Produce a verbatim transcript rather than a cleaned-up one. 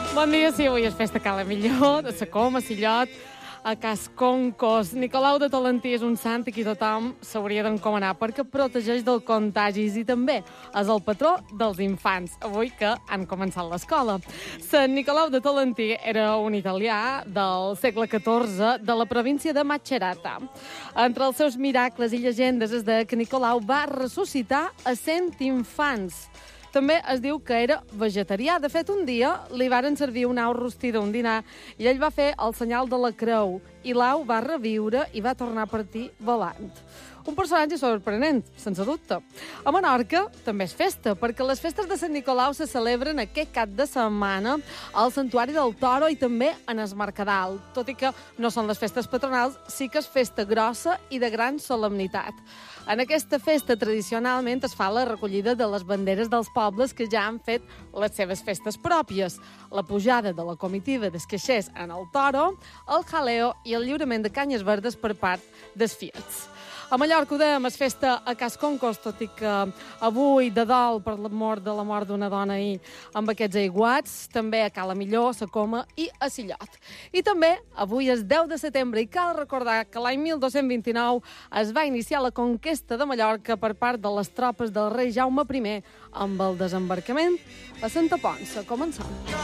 Bon dia, sí, avui és festa a Cala Millor, de Sacom, a Sillot, a Cas Concos. Nicolau de Tolentí és un sant i qui tothom s'hauria d'encomanar perquè protegeix del contagis i també és el patró dels infants, avui que han començat l'escola. Sant Nicolau de Tolentí era un italià del segle catorze de la província de Macerata. Entre els seus miracles i llegendes es deia que Nicolau va ressuscitar a cent infants. També es diu que era vegetarià. De fet, un dia li varen servir una au rostida a un dinar i ell va fer el senyal de la creu i l'au va reviure i va tornar a partir volant. Un personatge sorprenent, sense dubte. A Menorca també és festa, perquè les festes de Sant Nicolau se celebren aquest cap de setmana al Santuari del Toro i també en es Mercadal. Tot i que no són les festes patronals, sí que és festa grossa i de gran solemnitat. En aquesta festa, tradicionalment, es fa la recollida de les banderes dels pobles que ja han fet les seves festes pròpies, la pujada de la comitiva dels caixers en el Toro, el jaleo i el lliurament de canyes verdes per part dels fiats. A Mallorca ho dèiem, és festa a Cas Concos, tot i que avui de dol per la mort de la mort d'una dona ahir amb aquests aiguats, també a Cala Millor, a Coma i a Sillot. I també avui és deu de setembre i cal recordar que l'any mil dos-cents vint-i-nou es va iniciar la conquesta de Mallorca per part de les tropes del rei Jaume primer amb el desembarcament a Santa Ponça. Començam.